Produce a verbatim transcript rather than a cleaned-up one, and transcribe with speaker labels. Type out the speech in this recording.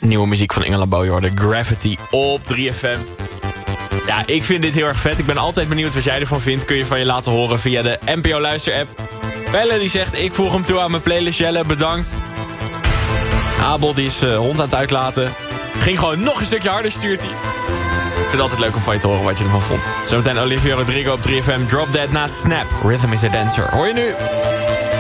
Speaker 1: Nieuwe muziek van Engela Bauer, Gravity op drie F M. Ja, ik vind dit heel erg vet. Ik ben altijd benieuwd wat jij ervan vindt. Kun je van je laten horen via de N P O Luister-app. Belle die zegt, ik voeg hem toe aan mijn playlist. Jelle, bedankt. Abel die is uh, hond aan het uitlaten. Ging gewoon nog een stukje harder, stuurt hij. Ik vind het altijd leuk om van je te horen wat je ervan vond. Zometeen Olivia Rodrigo op drie F M. Drop Dead na Snap. Rhythm is a Dancer. Hoor je nu?